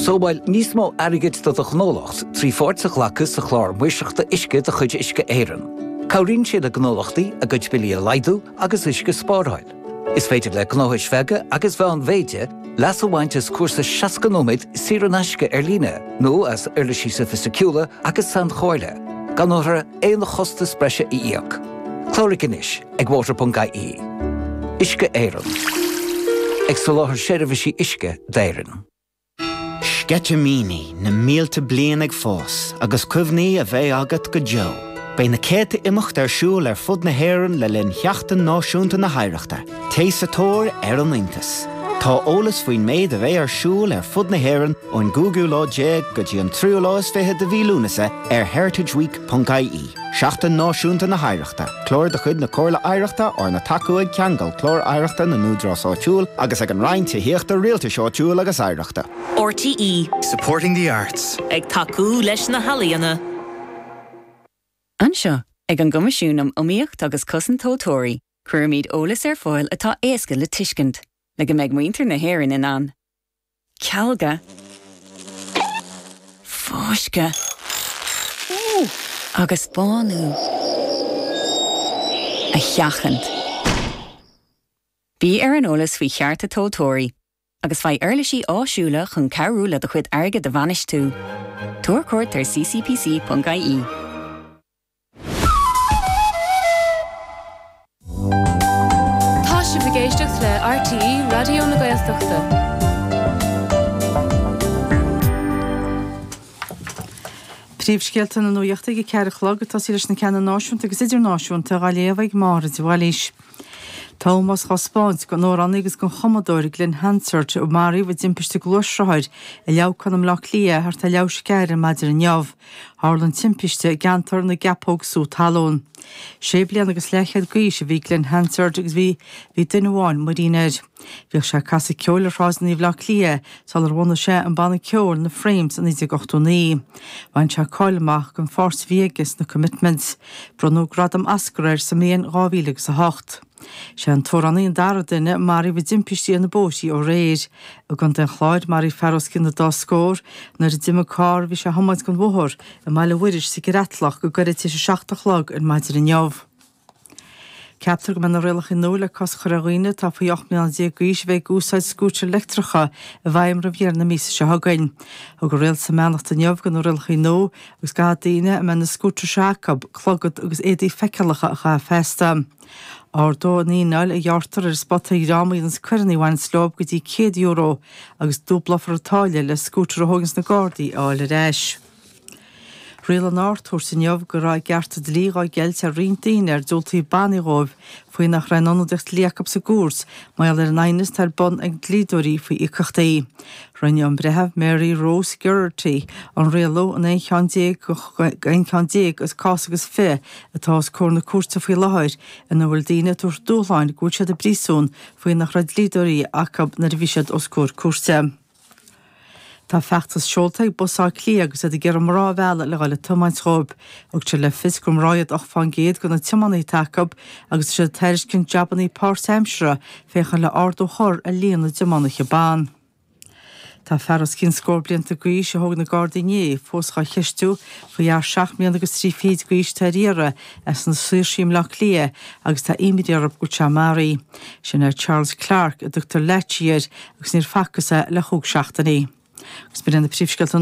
Sobáil níos mó airgid do a gnólacht trí fórtach lachas a chlár muiseachta isce a chuid isce éireann. Cabhríonn siad a gnólachtaí a gcuid bilí a laidú agus isce spáráil. Is féidir le gnóthais feige agus bheith an bhéide leas bhaintes cuasa 6 nóid siar an aisce ar líne nó as arla sí sa fisiciúla agus san choirle, gan nóthar éana chosta spreise íoc. Chlóric inis ag water.ie. Isce éireann. Ag soláthar séirbhísí isce d'éireann. Skete míní na mílte blian ag fós, agus cuimhní a bheith agat go Joe. Bei na céta imimecht ar siúil ar fud na héireann le linn cheachtain náisiúnta na haireachta. Tééis a tóir ar an Intas. Tá ólas faoin méid a bheith ar siúil ar fud na héireann ón Google Lá Déag go dtí an 3 de bhí lúnasa ar heritageweek.ie. Seachtain náisiúnta na haireachta. Clór de chud na cóirla aireachta or na tacuig ceangal clór aireachta na núdrásáitiúil agus ag an roinnte híochta rialta seáitiúil agus aireachta. RTE. Supporting the arts. Ag tacu leis na halaíana. Anseo, ag an gomisiúnam omíocht agus cosan tótóirí, chuir míad ólas ar fáil atá éasca le tuiscint, le go meid muintir na héireann in an. Cealga. Fóisce. Agus bánú. A cheachant. Bí ar an ólas faoi chearta tótóirí, agus fai airlisí áisiúla chun cearúla do chuid airge de bhanis tú. Tuair cuairt ar ccpc.ie. Géisteach le RTE Radio na Gaeltachta. Príomhscéalta na nuachta go cearachlog atá sí leis na ceanna náisiúnta agus idir náisiúnta a léamhaigh mar a bhhailís. Thomas Chaspáint go nóranna agus go chomadóir Glenn Hansard ó marí bh dimpiste glóisrathir a leabhcanam lech lia thart a leabh sceir maidir an neamh. Harlan timpiste gantar na gapóg sú talón. Sé blian agus leichead gaois a bhí Glenn Hansard agus bhí duine marínéid. Bhíoh sé casa ceoil arrásan í bhlach lia sal bhna sé an banna ceoil na frames an 1989. Bhain se cáileach gon Force Vegas na commitments bronú gradam ascair sa méon 2008. sé an tóraníon dara duine marí bh dimpistí na bóisí ó réir a gan den chláid marí feros cin na dá scór nar a dimime cá bhí sé hamid gon bhthir a meile bhuiidir sigaretlach go goir tí 16 lag an maidir in neamh. Ceaptar go man rialach in nóla cos choraghine tá faoi 8 milliún díagúis bheith gúsáid scúte electracha a bhaim ra bhéar na mísa se hagain. A go réal sa meanach den neamh gan rialach in nó agus gá daine a man na scúte seacab chlogad agus édaí fecalacha a cha festa. Ardó níáil a dheartar ar spotta í rámaí an cuirnaí bhain slób go dtí €100 agus dúblafar atáile le scútar a thugans na Gardaí áil a réis. Rial an áirtúir sa neamh go raibh gearta dlí á geilte rintaín ar dúltaí banigóibh faoi nach raibh anadacht léacab sa gúrs, mail ar an ainas tar bon ag glídóirí faoi iachtaí. Rinne an brethebh Mary Rose Geraghty an rialó an 1 as cás agus fé atá cór na cuasa faoi láthir ina bhfuil daine túr dúláin gútead a brísún faoi nach raibh glídóirí acab na bhísead os cór cuasa. Tá feachtas seoltaigh busá clí agus a gur am rá bhela le gáile tumaint chob agus se le fis gom ráiad 8 géad go na timannaí takeab agus se teiris cinn Japaní part-timesere féchan le ardó chor a líana timannacha bán. Tá feras cinn scór blianta gaois se thug na Gardaí fóscha cheistú faoi ar 6 milliún agus 3 gaois taríire as na suirsím le lia agus tá imidirab go teamarí. Sin ar Charles Clark a Dr. Letchier agus níor facasa le thug seachtaí. Agus bíonn na príomhscéalta